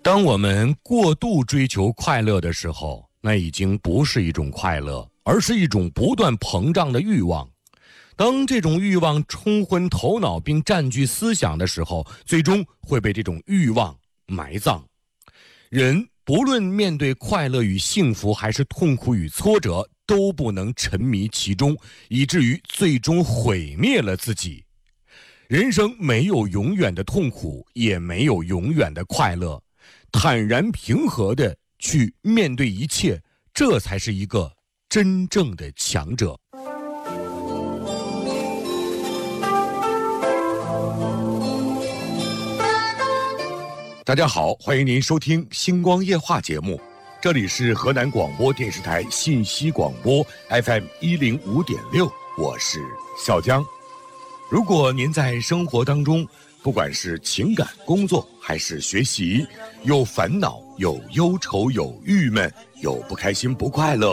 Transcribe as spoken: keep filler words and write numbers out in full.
当我们过度追求快乐的时候，那已经不是一种快乐，而是一种不断膨胀的欲望。当这种欲望冲昏头脑并占据思想的时候，最终会被这种欲望埋葬。人不论面对快乐与幸福，还是痛苦与挫折，都不能沉迷其中，以至于最终毁灭了自己。人生没有永远的痛苦，也没有永远的快乐，坦然平和地去面对一切，这才是一个真正的强者。大家好，欢迎您收听星光夜话节目，这里是河南广播电视台信息广播 F M 一零五点六，我是小江。如果您在生活当中，不管是情感、工作还是学习，有烦恼、有忧愁、有郁闷、有不开心、不快乐，